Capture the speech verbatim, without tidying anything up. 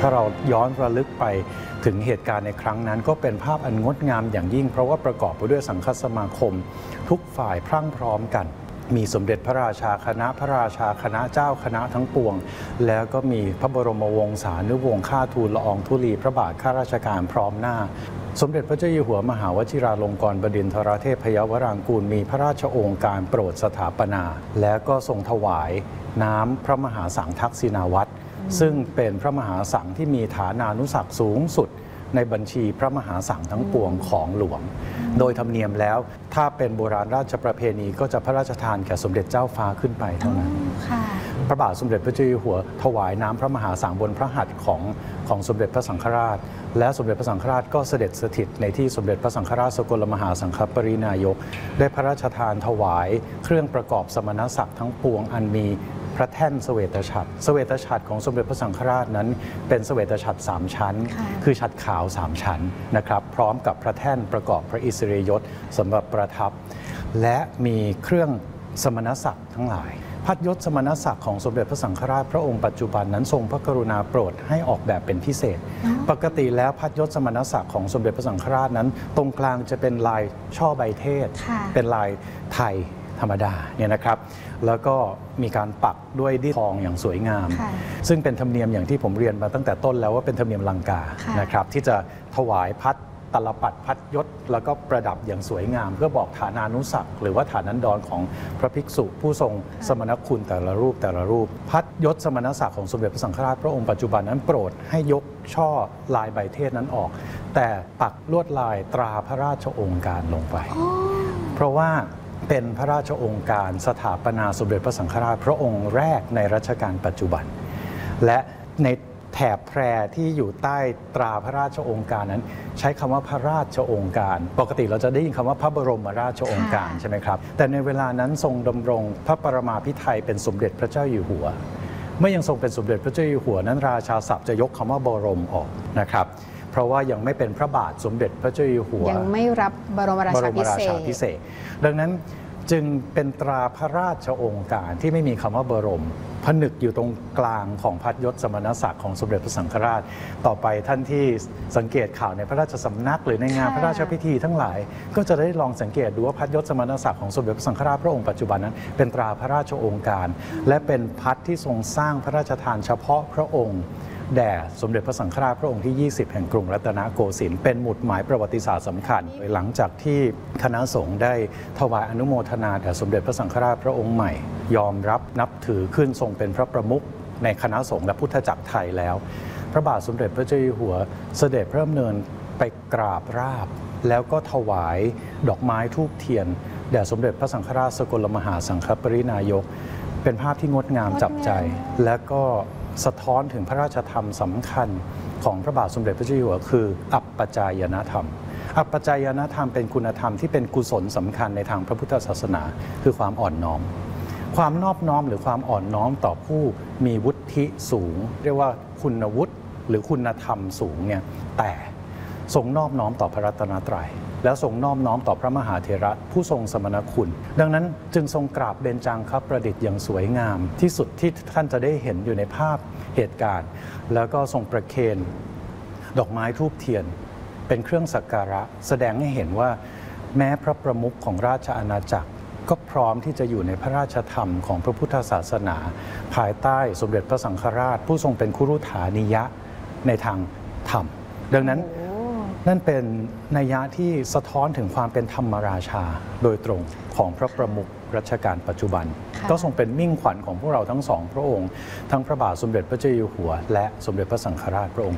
ถ้าเราย้อนระลึกไปถึงเหตุการณ์ในครั้งนั้นก็เป็นภาพอันงดงามอย่างยิ่งเพราะว่าประกอบไปด้วยสังฆสมาคมทุกฝ่ายพรั่งพร้อมกันมีสมเด็จพระราชาคณะพระราชาคณะเจ้าคณะทั้งปวงแล้วก็มีพระบรมวงศานุวงศ์ข้าทูลละอองธุลีพระบาทข้าราชการพร้อมหน้าสมเด็จพระเจ้าอยู่หัวมหาวชิราลงกรณ์บดินทรเทพยวรางกูลมีพระราชโองการโปรดสถาปนาและก็ทรงถวายน้ำพระมหาสังฆทักษิณาวัตรซึ่งเป็นพระมหาสังฆ์ที่มีฐานานุศักดิ์สูงสุดในบัญชีพระมหาสังฆ์ทั้งปวงของหลวงโดยธรรมเนียมแล้วถ้าเป็นโบราณราชประเพณีก็จะพระราชทานแก่สมเด็จเจ้าฟ้าขึ้นไปเท่านั้นพระบาทสมเด็จพระเจ้าอยู่หัวถวายน้ำพระมหาสังฆ์บนพระหัตถ์ของของสมเด็จพระสังฆราชและสมเด็จพระสังฆราชก็เสด็จสถิตในที่สมเด็จพระสังฆราชสกลมหาสังฆปรินายกได้พระราชทานถวายเครื่องประกอบสมณศักดิ์ทั้งปวงอันมีพระแท่นเสวตฉัตรเสวตฉัตรของสมเด็จพระสังฆราชนั้นเป็นเสวตฉัตรสามชั้นคือฉัตรขาวสามชั้นนะครับพร้อมกับพระแท่นประกอบพระอิสริยยศสำหรับประทับและมีเครื่องสมณศักดิ์ทั้งหลายพัดยศสมณศักดิ์ของสมเด็จพระสังฆราชพระองค์ปัจจุบันนั้นทรงพระกรุณาโปรดให้ออกแบบเป็นพิเศษปกติแล้วพัดยศสมณศักดิ์ของสมเด็จพระสังฆราชนั้นตรงกลางจะเป็นลายช่อใบเทศเป็นลายไทยธรรมดาเนี่ยนะครับแล้วก็มีการปักด้วยดิ้นทองอย่างสวยงามซึ่งเป็นธรรมเนียมอย่างที่ผมเรียนมาตั้งแต่ต้นแล้วว่าเป็นธรรมเนียมลังกานะครับที่จะถวายพัดตลปัดพัดยศแล้วก็ประดับอย่างสวยงามเพื่อบอกฐานานุศักดิ์หรือว่าฐานันดรของพระภิกษุผู้ทรงสมณคุณแต่ละรูปแต่ละรูปพัดยศสมณศักดิ์ของสมเด็จพระสังฆราชพระองค์ปัจจุบันนั้นโปรดให้ยกช่อลายใบเทศนั้นออกแต่ปักลวดลายตราพระราชโองการลงไปเพราะว่าเป็นพระราชโองการสถาปนาสมเด็จพระสังฆราชพระองค์แรกในรัชกาลปัจจุบันและในแถบแพรที่อยู่ใต้ตราพระราชโองการนั้นใช้คำว่าพระราชโองการปกติเราจะได้ยินคำว่าพระบรมราชโองการใช่ไหมครับแต่ในเวลานั้นทรงดำรงพระปรมาภิไธยเป็นสมเด็จพระเจ้าอยู่หัวเมื่อยังทรงเป็นสมเด็จพระเจ้าอยู่หัวนั้นราชาศัพท์จะยกคำว่าบรมออกนะครับเพราะว่ายังไม่เป็นพระบาทสมเด็จพระเจ้าอยู่หัวยังไม่รับบรมราชาพิเศษดังนั้นจึงเป็นตราพระราชโองการที่ไม่มีคำว่าบรมผนึกอยู่ตรงกลางของพัดยศสมณศักดิ์ของสมเด็จพระสังฆราชต่อไปท่านที่สังเกตข่าวในพระราชสำนักหรือในงานพระราชพิธีทั้งหลายก็จะได้ลองสังเกตดูว่าพัดยศสมณศักดิ์ของสมเด็จพระสังฆราชพระองค์ปัจจุบันนั้นเป็นตราพระราชโองการและเป็นพัดที่ทรงสร้างพระราชทานเฉพาะพระองค์แด่สมเด็จพระสังฆราชพระองค์ที่ ยี่สิบ แห่งกรุงรัตนโกสินทร์เป็นหมุดหมายประวัติศาสตร์สำคัญหลังจากที่คณะสงฆ์ได้ถวายอนุโมทนาแด่สมเด็จพระสังฆราชพระองค์ใหม่ยอมรับนับถือขึ้นทรงเป็นพระประมุขในคณะสงฆ์และพุทธจักรไทยแล้วพระบาทสมเด็จพระเจ้าอยู่หัวเสด็จพระดำเนินไปกราบราบแล้วก็ถวายดอกไม้ธูปเทียนแด่สมเด็จพระสังฆราชสกลมหาสังฆปรินายกเป็นภาพที่งดงามจับใจและก็สะท้อนถึงพระราชธรรมสำคัญของพระบาทสมเด็จพระเจ้าอยู่หัวคืออัปปจายนธรรมอัปปจายนธรรมเป็นคุณธรรมที่เป็นกุศลสำคัญในทางพระพุทธศาสนาคือความอ่อนน้อมความนอบน้อมหรือความอ่อนน้อมต่อผู้มีวุฒิสูงเรียกว่าคุณวุฒิหรือคุณธรรมสูงเนี่ยแต่ทรงนอบน้อมต่อพระรัตนตรัยแล้วทรงนอบน้อมต่อพระมหาเถระผู้ทรงสมณคุณดังนั้นจึงทรงกราบเบญจางคประดิษฐ์อย่างสวยงามที่สุดที่ท่านจะได้เห็นอยู่ในภาพเหตุการณ์แล้วก็ทรงประเคนดอกไม้ธูปเทียนเป็นเครื่องสักการะแสดงให้เห็นว่าแม้พระประมุขของราชอาณาจักรก็พร้อมที่จะอยู่ในพระราชธรรมของพระพุทธศาสนาภายใต้สมเด็จพระสังฆราชผู้ทรงเป็นคุรุฐานิยะในทางธรรมดังนั้นนั่นเป็นนัยยะที่สะท้อนถึงความเป็นธรรมราชาโดยตรงของพระประมุขรัชกาลปัจจุบันก็ทรงเป็นมิ่งขวัญของพวกเราทั้งสองพระองค์ทั้งพระบาทสมเด็จพระเจ้าอยู่หัวและสมเด็จพระสังฆราชพระองค์